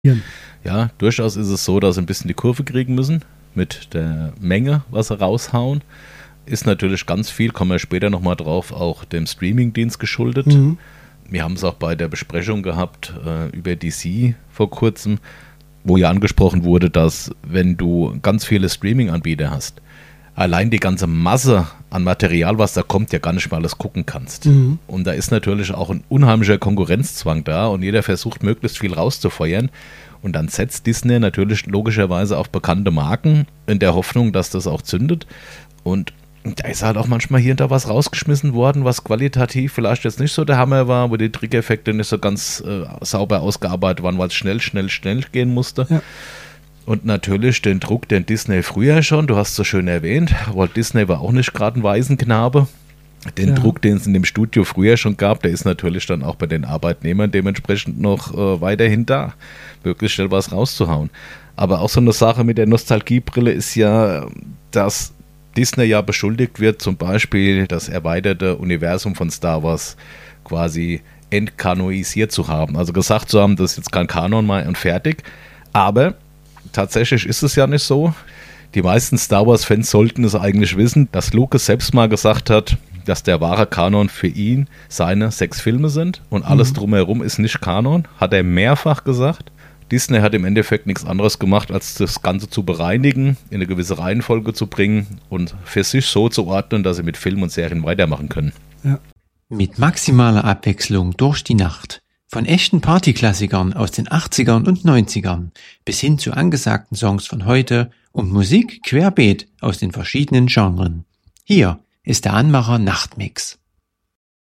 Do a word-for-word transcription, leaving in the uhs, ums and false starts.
Ja, durchaus ist es so, dass sie ein bisschen die Kurve kriegen müssen mit der Menge, was sie raushauen. Ist natürlich ganz viel, kommen wir später nochmal drauf, auch dem Streamingdienst geschuldet. Mhm. Wir haben es auch bei der Besprechung gehabt äh, über D C vor kurzem, wo ja angesprochen wurde, dass wenn du ganz viele Streaming-Anbieter hast, allein die ganze Masse an Material, was da kommt, ja gar nicht mal alles gucken kannst. Mhm. Und da ist natürlich auch ein unheimlicher Konkurrenzzwang da und jeder versucht, möglichst viel rauszufeuern. Und dann setzt Disney natürlich logischerweise auf bekannte Marken in der Hoffnung, dass das auch zündet. Und da ist halt auch manchmal hier und da was rausgeschmissen worden, was qualitativ vielleicht jetzt nicht so der Hammer war, wo die Trickeffekte nicht so ganz äh, sauber ausgearbeitet waren, weil es schnell, schnell, schnell gehen musste. Ja. Und natürlich den Druck, den Disney früher schon, du hast es so schön erwähnt, Walt Disney war auch nicht gerade ein Waisenknabe. Den Ja. Druck, den es in dem Studio früher schon gab, der ist natürlich dann auch bei den Arbeitnehmern dementsprechend noch äh, weiterhin da, wirklich schnell was rauszuhauen. Aber auch so eine Sache mit der Nostalgiebrille ist ja, dass Disney ja beschuldigt wird, zum Beispiel das erweiterte Universum von Star Wars quasi entkanoisiert zu haben. Also gesagt zu haben, das ist jetzt kein Kanon mehr und fertig. Aber tatsächlich ist es ja nicht so. Die meisten Star Wars-Fans sollten es eigentlich wissen, dass Lucas selbst mal gesagt hat, dass der wahre Kanon für ihn seine sechs Filme sind und alles Mhm. drumherum ist nicht Kanon. Hat er mehrfach gesagt. Disney hat im Endeffekt nichts anderes gemacht, als das Ganze zu bereinigen, in eine gewisse Reihenfolge zu bringen und für sich so zu ordnen, dass sie mit Filmen und Serien weitermachen können. Mit maximaler Abwechslung durch die Nacht. Von echten Partyklassikern aus den achtzigern und neunzigern bis hin zu angesagten Songs von heute und Musik querbeet aus den verschiedenen Genren. Hier ist der Anmacher Nachtmix.